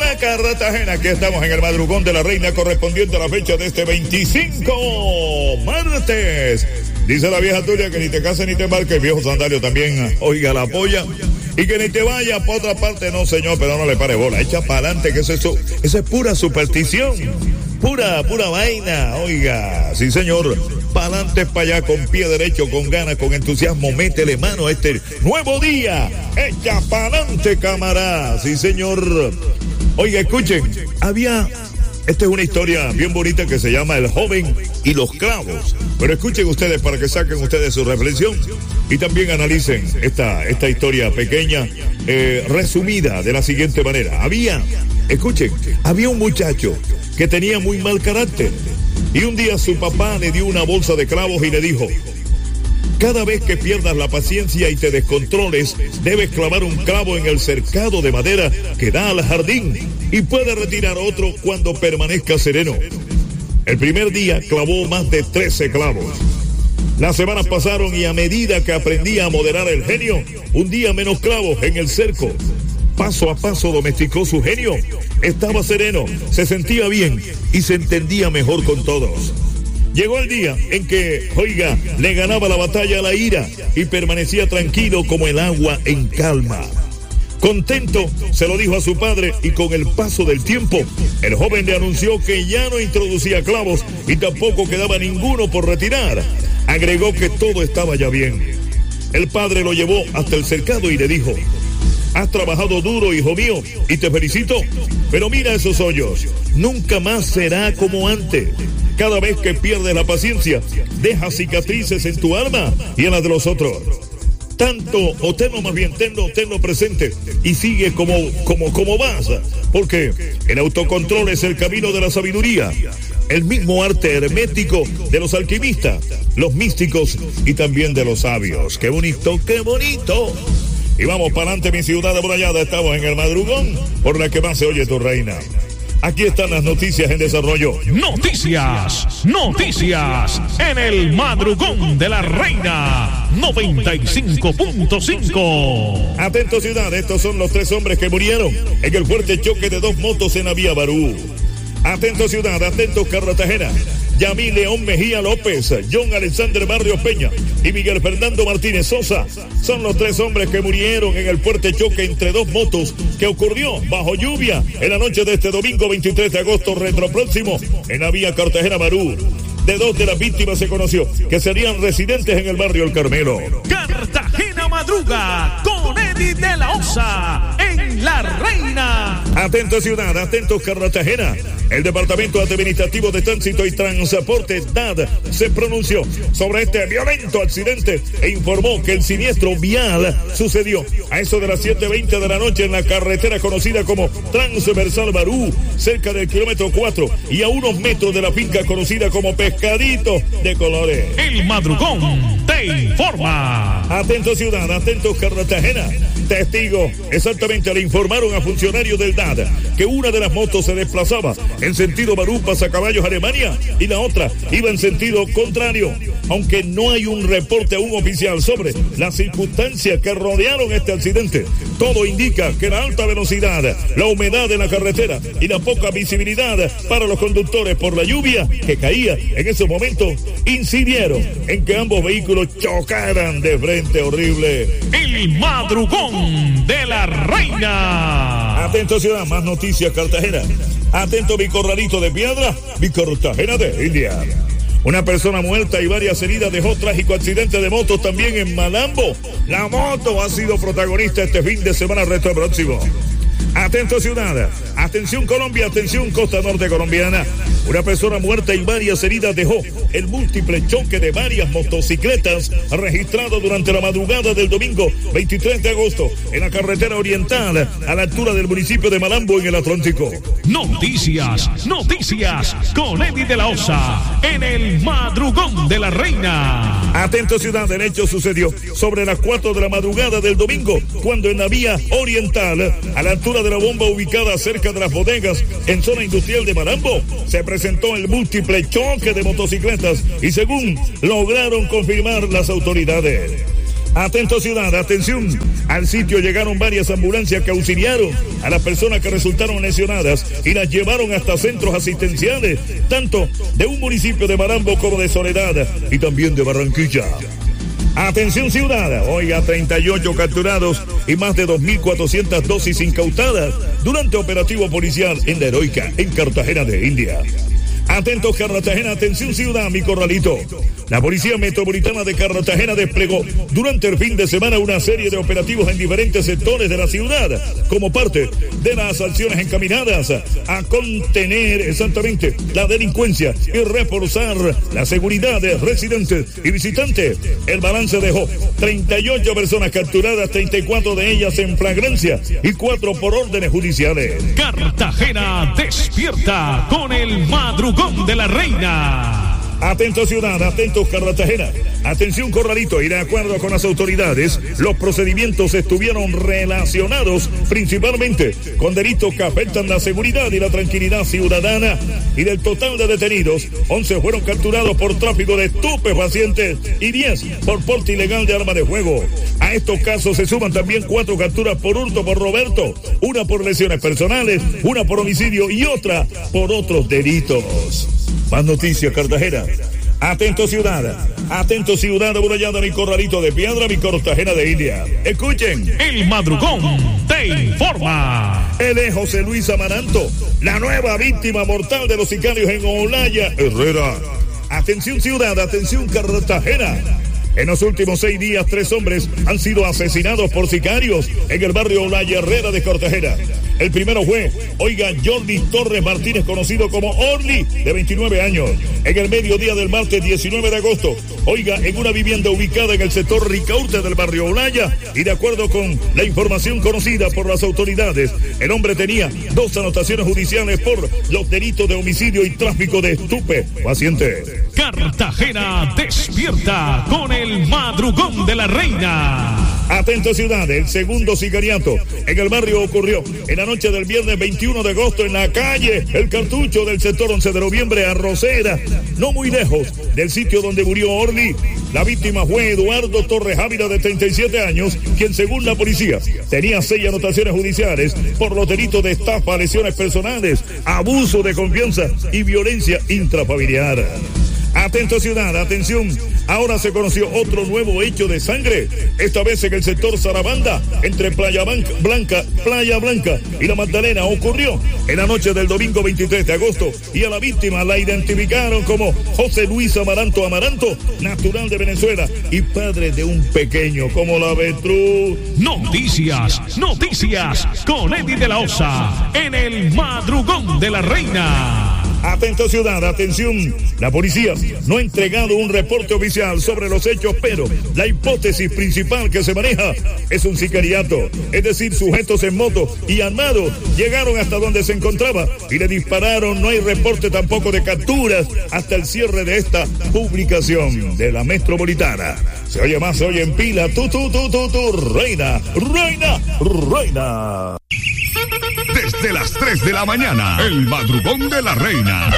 Hola Cartagena, aquí estamos en el madrugón de la reina correspondiente a la fecha de este 25 martes. Dice la vieja tuya que ni te cases ni te embarques, el viejo sandalio también, oiga, la polla. Y que ni te vayas para otra parte, no señor, pero no le pare bola, echa para adelante, que eso es pura superstición, pura vaina, oiga, sí señor, para adelante, para allá, con pie derecho, con ganas, con entusiasmo, métele mano a este nuevo día, echa para adelante, camarada, sí señor. Oiga, escuchen, esta es una historia bien bonita que se llama El joven y los clavos. Pero escuchen ustedes para que saquen ustedes su reflexión y también analicen esta historia pequeña, resumida de la siguiente manera. Había un muchacho que tenía muy mal carácter y un día su papá le dio una bolsa de clavos y le dijo: cada vez que pierdas la paciencia y te descontroles, debes clavar un clavo en el cercado de madera que da al jardín y puedes retirar otro cuando permanezca sereno. El primer día clavó más de 13 clavos. Las semanas pasaron y a medida que aprendía a moderar el genio, hundía menos clavos en el cerco. Paso a paso domesticó su genio. Estaba sereno, se sentía bien y se entendía mejor con todos. Llegó el día en que, oiga, le ganaba la batalla a la ira y permanecía tranquilo como el agua en calma. Contento, se lo dijo a su padre y con el paso del tiempo, el joven le anunció que ya no introducía clavos y tampoco quedaba ninguno por retirar. Agregó que todo estaba ya bien. El padre lo llevó hasta el cercado y le dijo: has trabajado duro, hijo mío, y te felicito, pero mira esos hoyos, nunca más será como antes. Cada vez que pierdes la paciencia, deja cicatrices en tu alma y en las de los otros. Tenlo presente y sigue como vas, porque el autocontrol es el camino de la sabiduría, el mismo arte hermético de los alquimistas, los místicos y también de los sabios. ¡Qué bonito, qué bonito! Y vamos para adelante, mi ciudad amurallada, estamos en el madrugón por la que más se oye tu reina. Aquí están las noticias en desarrollo. Noticias en el madrugón de la reina 95.5. Atento ciudad, estos son los 3 hombres que murieron en el fuerte choque de 2 motos en la vía Barú. Atento ciudad, atento Cartagena. Yamil León Mejía López, John Alexander Barrios Peña y Miguel Fernando Martínez Sosa son los 3 hombres que murieron en el fuerte choque entre 2 motos que ocurrió bajo lluvia en la noche de este domingo 23 de agosto retropróximo en la vía Cartagena-Barú. De 2 de las víctimas se conoció que serían residentes en el barrio El Carmelo. Cartagena madruga con Eddie de la Osa en La Reina. Atento ciudad, atento Cartagena. El Departamento Administrativo de Tránsito y Transporte DAD se pronunció sobre este violento accidente e informó que el siniestro vial sucedió a eso de las 7:20 de la noche en la carretera conocida como Transversal Barú, cerca del kilómetro 4 y a unos metros de la finca conocida como Pescadito de Colores. El madrugón te informa. Atento ciudad, atento Cartagena. Testigos exactamente le informaron a funcionarios del DAD que una de las motos se desplazaba en sentido Barú Pasacaballos Alemania y la otra iba en sentido contrario, aunque no hay un reporte aún oficial sobre las circunstancias que rodearon este accidente. Todo indica que la alta velocidad, la humedad en la carretera y la poca visibilidad para los conductores por la lluvia que caía en ese momento incidieron en que ambos vehículos chocaran de frente. Horrible. El madrugón de la reina. Atento ciudad, más noticias Cartagena. Atento mi corralito de piedra, mi Cartagena de India. Una persona muerta y varias heridas dejó trágico accidente de moto también en Malambo. La moto ha sido protagonista este fin de semana retropróximo. Atento ciudad, atención Colombia, atención costa norte colombiana. Una persona muerta y varias heridas dejó el múltiple choque de varias motocicletas registrado durante la madrugada del domingo 23 de agosto en la carretera oriental a la altura del municipio de Malambo en el Atlántico. Noticias con Eddie de la Osa en el madrugón de la reina. Atento ciudad, el hecho sucedió sobre las 4 de la madrugada del domingo cuando en la vía oriental a la altura de la bomba ubicada cerca de las bodegas en zona industrial de Malambo se presentó el múltiple choque de motocicletas y según lograron confirmar las autoridades. Atento ciudad, atención Al sitio llegaron varias ambulancias que auxiliaron a las personas que resultaron lesionadas y las llevaron hasta centros asistenciales, tanto de un municipio de Marambo como de Soledad y también de Barranquilla. Atención ciudad, oiga, 38 capturados y más de 2.400 dosis incautadas durante operativo policial en La Heroica, en Cartagena de India. Atentos Cartagena, atención ciudad, mi corralito. La Policía Metropolitana de Cartagena desplegó durante el fin de semana una serie de operativos en diferentes sectores de la ciudad, como parte de las acciones encaminadas a contener exactamente la delincuencia y reforzar la seguridad de residentes y visitantes. El balance dejó 38 personas capturadas, 34 de ellas en flagrancia y 4 por órdenes judiciales. Cartagena despierta con el madrugón de la reina. Atentos ciudad, atentos Cartagena, atención corralito, y de acuerdo con las autoridades, los procedimientos estuvieron relacionados principalmente con delitos que afectan la seguridad y la tranquilidad ciudadana, y del total de detenidos, 11 fueron capturados por tráfico de estupefacientes y 10 por porte ilegal de arma de fuego. A estos casos se suman también 4 capturas por hurto por Roberto, una por lesiones personales, una por homicidio y otra por otros delitos. Más noticias, Cartagena. Atento ciudad, amurallada, mi corralito de piedra, mi Cartagena de India. Escuchen. El madrugón te informa. Él es José Luis Amaranto, la nueva víctima mortal de los sicarios en Olaya Herrera. Atención ciudad, atención Cartagena. En los últimos 6 días, 3 hombres han sido asesinados por sicarios en el barrio Olaya Herrera de Cartagena. El primero fue, oiga, Jordi Torres Martínez, conocido como Orly, de 29 años. En el mediodía del martes 19 de agosto, oiga, en una vivienda ubicada en el sector Ricaurte del barrio Olaya, y de acuerdo con la información conocida por las autoridades, el hombre tenía 2 anotaciones judiciales por los delitos de homicidio y tráfico de estupefacientes. Cartagena despierta con el madrugón de la reina. Atento ciudad, el segundo sicariato en el barrio ocurrió en la noche del viernes 21 de agosto en la calle El Cartucho del sector 11 de noviembre a Rosera, no muy lejos del sitio donde murió Orly. La víctima fue Eduardo Torres Ávila, de 37 años, quien según la policía tenía 6 anotaciones judiciales por los delitos de estafa, lesiones personales, abuso de confianza y violencia intrafamiliar. Atento ciudad, atención, ahora se conoció otro nuevo hecho de sangre, esta vez en el sector Sarabanda, entre Playa Blanca y La Magdalena. Ocurrió en la noche del domingo 23 de agosto y a la víctima la identificaron como José Luis Amaranto, natural de Venezuela y padre de un pequeño. Como la Betrú. Noticias con Eddie de la Osa en el madrugón de la reina. Atento ciudad, atención, la policía no ha entregado un reporte oficial sobre los hechos, pero la hipótesis principal que se maneja es un sicariato, es decir, sujetos en moto y armados llegaron hasta donde se encontraba y le dispararon. No hay reporte tampoco de capturas hasta el cierre de esta publicación de la Metropolitana. Se oye más, se oye en pila, reina. Desde las 3 de la mañana, el madrugón de la reina.